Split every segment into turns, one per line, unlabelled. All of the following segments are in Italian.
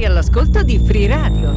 Sei all'ascolto di Free Radio.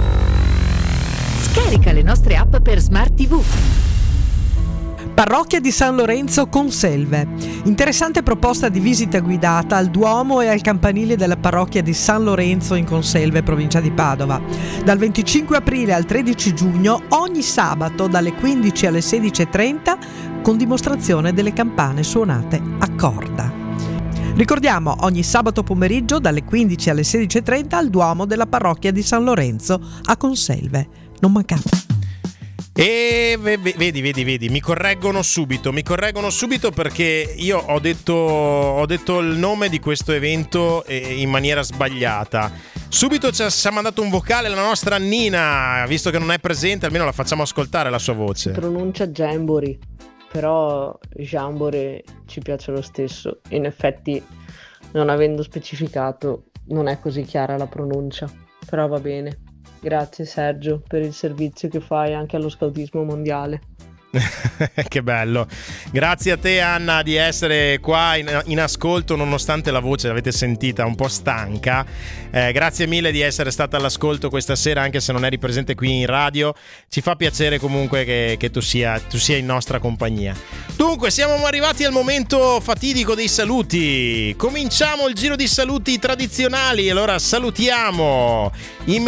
Scarica le nostre app per Smart TV.
Parrocchia di San Lorenzo Conselve. Interessante proposta di visita guidata al Duomo e al campanile della parrocchia di San Lorenzo in Conselve, provincia di Padova. Dal 25 aprile al 13 giugno, ogni sabato dalle 15 alle 16:30, con dimostrazione delle campane suonate a corda. Ricordiamo, ogni sabato pomeriggio dalle 15 alle 16:30 al Duomo della parrocchia di San Lorenzo a Conselve. Non mancate.
E vedi, mi correggono subito perché io ho detto il nome di questo evento in maniera sbagliata. Subito ci ha mandato un vocale la nostra Nina, visto che non è presente, almeno la facciamo ascoltare la sua voce.
Pronuncia Jamboree, però Jamboree ci piace lo stesso. In effetti, non avendo specificato, non è così chiara la pronuncia, però va bene. Grazie Sergio per il servizio che fai anche allo scautismo mondiale.
Che bello. Grazie a te Anna di essere qua in ascolto, nonostante la voce l'avete sentita un po' stanca. Grazie mille di essere stata all'ascolto questa sera, anche se non eri presente qui in radio. Ci fa piacere comunque che tu sia in nostra compagnia. Dunque siamo arrivati al momento fatidico dei saluti. Cominciamo il giro di saluti tradizionali. Allora salutiamo